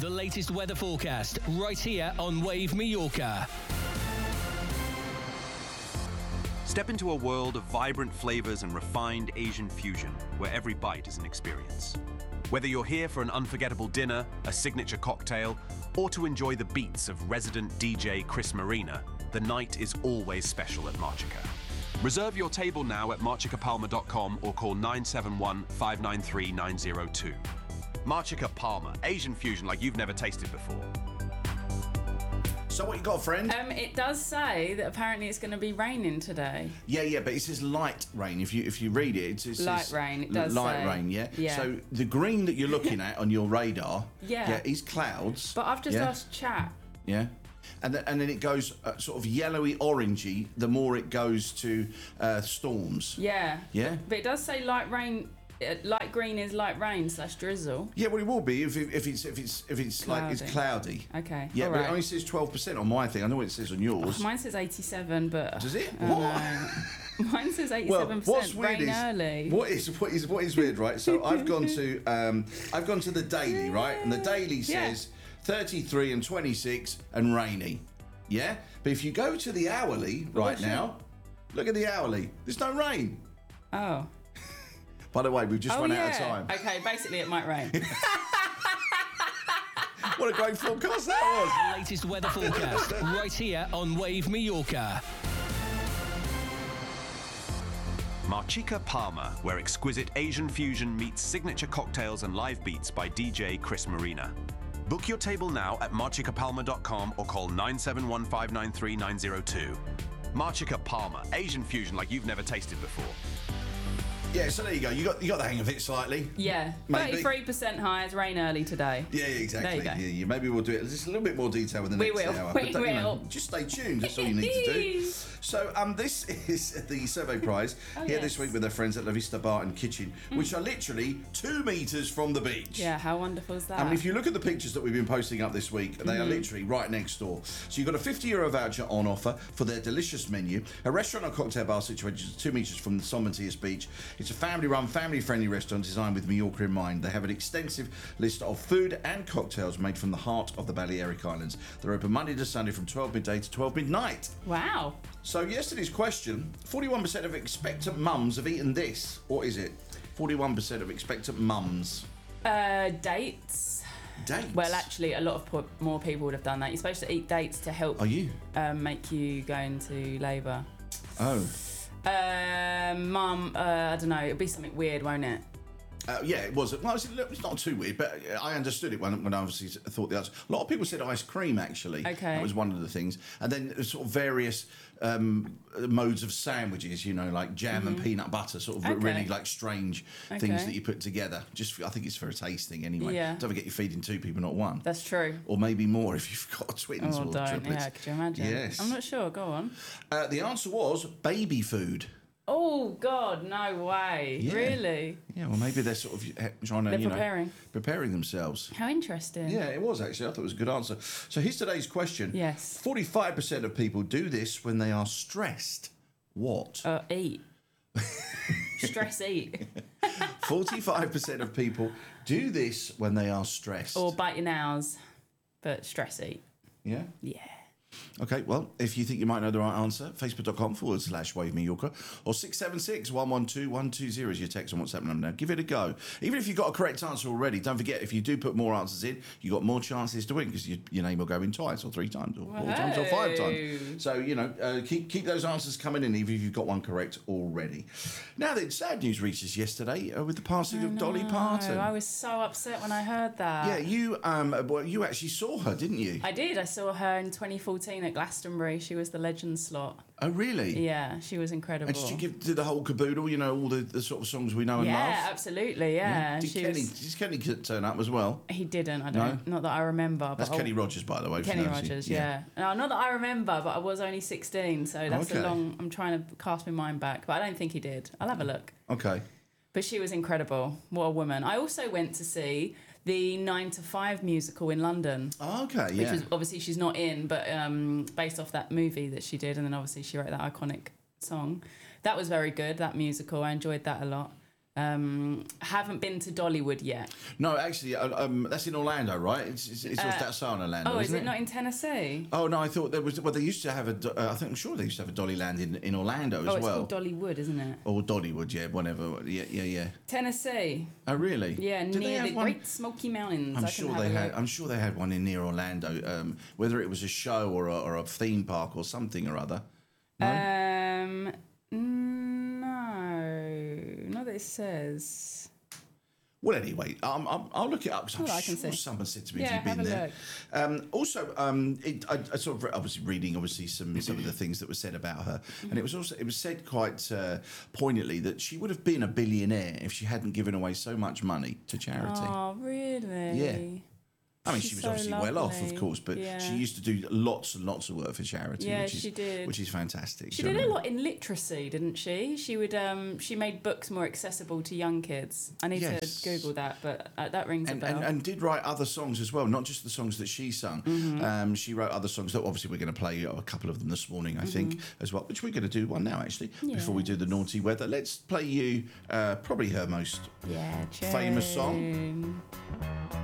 The latest weather forecast right here on Wave Mallorca. Step into a world of vibrant flavors and refined Asian fusion, where every bite is an experience. Whether you're here for an unforgettable dinner, a signature cocktail, or to enjoy the beats of resident DJ Chris Marina, the night is always special at Marchica. Reserve your table now at marchicapalma.com or call 971 593 902. Marchica Palma, Asian fusion like you've never tasted before. So what you got, friend? It does say that apparently it's going to be raining today. Yeah, but it says light rain. If you read it, it says light rain. It does light say. rain. Yeah. Yeah. So the green that you're looking at on your radar, Yeah. is clouds. But I've just asked chat. Yeah. And then it goes sort of yellowy orangey the more it goes to storms. Yeah. Yeah. But it does say light rain. Light green is light rain / drizzle. Yeah, well, it will be if it's like it's cloudy. Okay. Yeah, all but right. it only says 12% on my thing. I know what it says on yours. Mine says 87, but Does it? I don't know. Mine says 87%. Rain early. What is weird, right? So I've gone to the daily, right, and the daily says 33 and 26 and rainy. Yeah, but if you go to the hourly right now, look at the hourly. There's no rain. Oh. By the way, we've just run out of time. Okay, basically it might rain. What a great forecast that was. The latest weather forecast right here on Wave Mallorca. Marchica Palma, where exquisite Asian fusion meets signature cocktails and live beats by DJ Chris Marina. Book your table now at marchicapalma.com or call 971 593 902. Marchica Palma, Asian fusion like you've never tasted before. Yeah, so there you go. You got the hang of it slightly. Yeah, Maybe. 33% high. It's rain early today. Yeah, exactly. There you go. Yeah, maybe we'll do it just a little bit more detail in the We next will. hour. We But, will. just stay tuned. That's all you need to do. So, this is the survey prize here this week with our friends at La Vista Bar and Kitchen, which are literally 2 meters from the beach. Yeah, how wonderful is that? I mean, if you look at the pictures that we've been posting up this week, they are literally right next door. So you've got a €50 voucher on offer for their delicious menu. A restaurant or cocktail bar situated 2 meters from the Somertius Beach. It's a family-run, family-friendly restaurant designed with Mallorca in mind. They have an extensive list of food and cocktails made from the heart of the Balearic Islands. They're open Monday to Sunday from 12 midday to 12 midnight. Wow. So yesterday's question, 41% of expectant mums have eaten this. What is it? 41% of expectant mums. Dates. Dates? Well, actually, a lot of more people would have done that. You're supposed to eat dates to help Are you? make you go into labour. Oh. Mum, I don't know. It'll be something weird, won't it? Yeah, it was. Well, it's not too weird, but I understood it when I obviously thought the answer. A lot of people said ice cream, actually. Okay. That was one of the things. And then sort of various modes of sandwiches, like jam and peanut butter, sort of really like strange things that you put together. I think it's for a tasting anyway. Yeah. Don't forget you're feeding 2 people, not 1. That's true. Or maybe more if you've got twins Oh, or don't. triplets. Yeah, could you imagine? Yes. I'm not sure. Go on. The answer was baby food. Oh, God, no way. Yeah. Really? Yeah, well, maybe they're sort of trying to, They're preparing themselves. How interesting. Yeah, it was actually. I thought it was a good answer. So here's today's question. Yes. 45% of people do this when they are stressed. What? Eat. Stress eat. 45% of people do this when they are stressed. Or bite your nails, but stress eat. Yeah? Yeah. Okay, well, if you think you might know the right answer, facebook.com/Wave Mallorca or 676 112 120 is your text on WhatsApp number now. Give it a go. Even if you've got a correct answer already, don't forget, if you do put more answers in, you've got more chances to win because your name will go in twice or 3 times or 4 times or 5 times. So, keep those answers coming in even if you've got one correct already. Now then, sad news reached us yesterday with the passing of Dolly Parton. I was so upset when I heard that. Yeah, you actually saw her, didn't you? I did. I saw her in 2014 at Glastonbury. She was the legend slot. Oh, really? Yeah, she was incredible. And did you do the whole caboodle, all the sort of songs we know and love? Yeah, absolutely, yeah. Did Kenny turn up as well? He didn't, I don't. Not that I remember. That's Kenny Rogers, by the way. Kenny Rogers, yeah. No, not that I remember, but I was only 16, so that's I'm trying to cast my mind back, but I don't think he did. I'll have a look. Okay. But she was incredible. What a woman. I also went to see the 9 to 5 musical in London. Oh, okay, yeah. Which was, obviously she's not in, but based off that movie that she did, and then obviously she wrote that iconic song. That was very good, that musical. I enjoyed that a lot. Haven't been to Dollywood yet. No, actually, that's in Orlando, right? It's just outside Orlando. Oh, isn't is it not in Tennessee? Oh no, I thought there was. Well, they used to have I'm sure they used to have a Dollyland in Orlando as well. Oh, it's called Dollywood, isn't it? Or Dollywood, yeah, whatever. Yeah. Tennessee. Oh really? Yeah, Did they near have the one? Great Smoky Mountains. I'm sure they had one in near Orlando. Whether it was a show or a theme park or something or other. No? No, not that it says. Well, anyway, I'll look it up because I'm I can sure see. someone said to me Yeah, if you've been have there. a look. Also, I sort of obviously reading some of the things that were said about her, and it was said quite poignantly that she would have been a billionaire if she hadn't given away so much money to charity. Oh, really? Yeah. I mean, She's she was so obviously well off, of lovely. course, but Yeah. she used to do lots and lots of work for charity. Yeah, which is, she did. Which is fantastic. She So, did a lot in literacy, didn't she? She would. She made books more accessible to young kids. I need Yes. to Google that, but that rings a bell. And did write other songs as well, not just the songs that she sung. Mm-hmm. She wrote other songs that obviously we're going to play a couple of them this morning, I think, as well, which we're going to do one now, actually, before we do the naughty weather. Let's play you probably her most yeah, famous song. tune.